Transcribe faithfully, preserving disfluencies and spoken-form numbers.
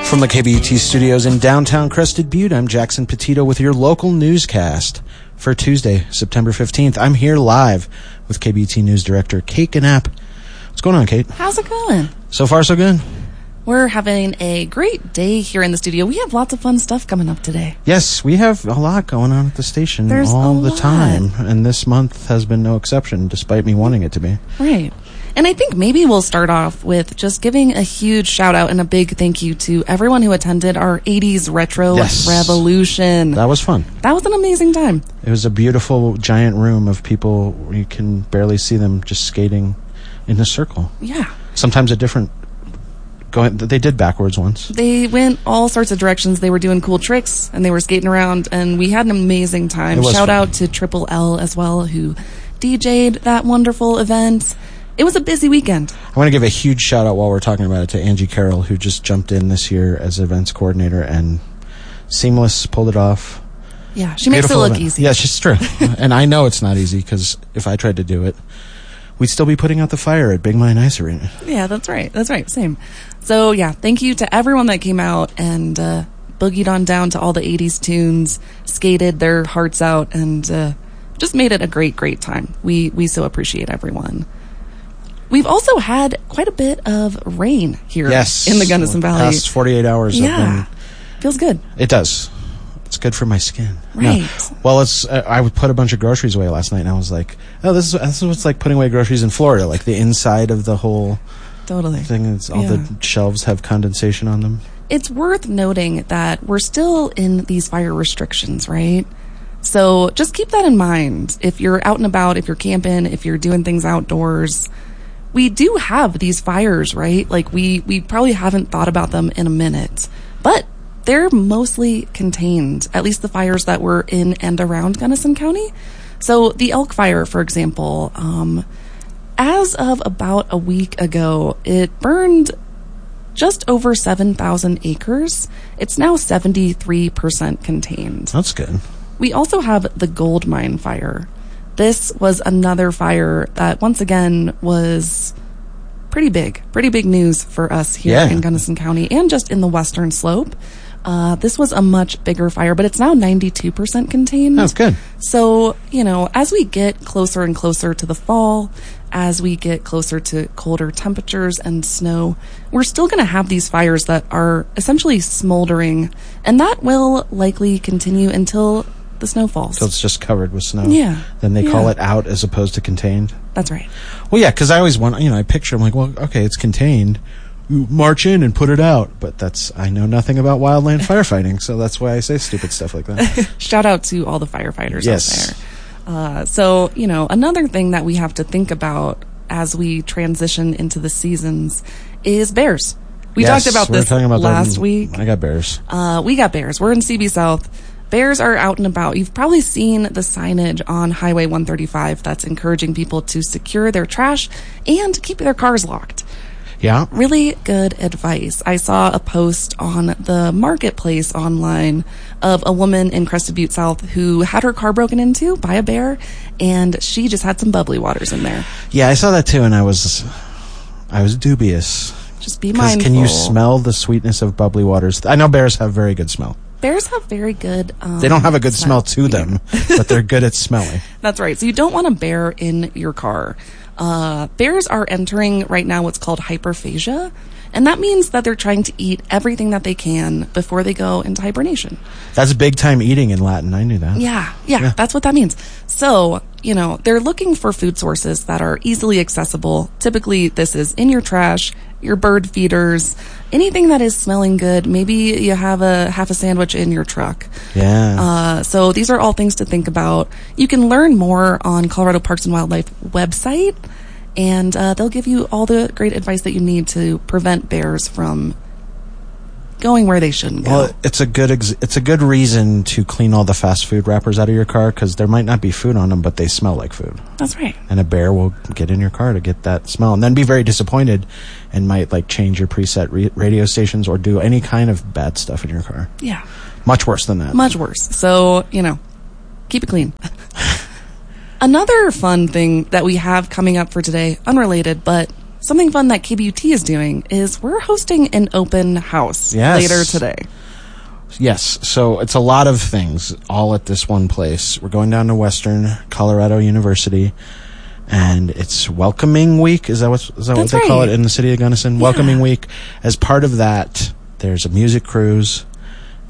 From the K B U T studios in downtown Crested Butte, I'm Jackson Petito with your local newscast for Tuesday, September fifteenth. I'm here live with K B U T News Director Kate Knapp. What's going on, Kate? How's it going? So far, so good. We're having a great day here in the studio. We have lots of fun stuff coming up today. Yes, we have a lot going on at the station There's all a the lot. time, and this month has been no exception, despite me wanting it to be. Right. And I think maybe we'll start off with just giving a huge shout out and a big thank you to everyone who attended our eighties Retro Yes. Revolution. That was fun. That was an amazing time. It was a beautiful giant room of people where you can barely see them just skating in a circle. Yeah. Sometimes a different... Going, they did backwards once. They went all sorts of directions. They were doing cool tricks and they were skating around, and we had an amazing time. It was Shout fun. out to Triple L as well, who D J'd that wonderful event. It was a busy weekend. I want to give a huge shout out while we're talking about it to Angie Carroll, who just jumped in this year as events coordinator, and seamless, pulled it off. Yeah, she makes it Beautiful look event. easy. Yeah, she's true. And I know it's not easy, because if I tried to do it, we'd still be putting out the fire at Big Mine Ice Arena. Yeah, that's right. That's right. Same. So, yeah, thank you to everyone that came out and uh, boogied on down to all the eighties tunes, skated their hearts out, and uh, just made it a great, great time. We we so appreciate everyone. We've also had quite a bit of rain here Yes. in the Gunnison The Valley. past forty-eight hours Yeah. have Feels good. been... It does. It's good for my skin. Right. No. Well, it's. Uh, I would put a bunch of groceries away last night, and I was like, "Oh, this is this is what's like putting away groceries in Florida. Like the inside of the whole Totally. thing is all Yeah. the shelves have condensation on them." It's worth noting that we're still in these fire restrictions, right? So just keep that in mind. If you're out and about, if you're camping, if you're doing things outdoors, we do have these fires, right? Like we, we probably haven't thought about them in a minute, but they're mostly contained, at least the fires that were in and around Gunnison County. So the Elk Fire, for example, um, as of about a week ago, it burned just over seven thousand acres. It's now seventy-three percent contained. That's good. We also have the Gold Mine Fire. This was another fire that, once again, was pretty big. Pretty big news for us here Yeah. in Gunnison County and just in the Western Slope. Uh, this was a much bigger fire, but it's now ninety-two percent contained. That's good. So, you know, as we get closer and closer to the fall, as we get closer to colder temperatures and snow, we're still going to have these fires that are essentially smoldering, and that will likely continue until the snow falls. So it's just covered with snow. Yeah. Then they call Yeah. it out as opposed to contained. That's right. Well, yeah, because I always want, you know, I picture, I'm like, well, okay, it's contained. You march in and put it out. But that's, I know nothing about wildland firefighting, so that's why I say stupid stuff like that. Shout out to all the firefighters Yes. out there. Uh, so, you know, another thing that we have to think about as we transition into the seasons is bears. We Yes, talked about we were this talking about that last in- week. I got bears. Uh, we got bears. We're in C B South. Bears are out and about. You've probably seen the signage on Highway one thirty-five that's encouraging people to secure their trash and keep their cars locked. Yeah. Really good advice. I saw a post on the marketplace online of a woman in Crested Butte South who had her car broken into by a bear, and she just had some bubbly waters in there. Yeah, I saw that too, and I was, I was dubious. Just be 'Cause mindful. can you smell the sweetness of bubbly waters? I know bears have very good smell. Bears have very good... Um, They don't have a good smell to them, but they're good at smelling. That's right. So you don't want a bear in your car. Uh, bears are entering right now what's called hyperphagia, and that means that they're trying to eat everything that they can before they go into hibernation. That's big time eating in Latin. I knew that. Yeah, yeah, Yeah. that's what that means. So, you know, they're looking for food sources that are easily accessible. Typically, this is in your trash, your bird feeders, anything that is smelling good. Maybe you have a half a sandwich in your truck. Yeah. Uh, so these are all things to think about. You can learn more on Colorado Parks and Wildlife website, and uh, they'll give you all the great advice that you need to prevent bears from going where they shouldn't go. Well, it's a good ex- it's a good reason to clean all the fast food wrappers out of your car, because there might not be food on them, but they smell like food. That's right. And a bear will get in your car to get that smell, and then be very disappointed, and might like change your preset re- radio stations or do any kind of bad stuff in your car. Yeah. Much worse than that. Much worse. So, you know, keep it clean. Another fun thing that we have coming up for today, unrelated, but something fun that K B U T is doing is we're hosting an open house Yes. later today. Yes, so it's a lot of things all at this one place. We're going down to Western Colorado University, and it's Welcoming Week. Is that what, is that what That's they call right. it in the city of Gunnison? Yeah. Welcoming Week. As part of that, there's a music cruise.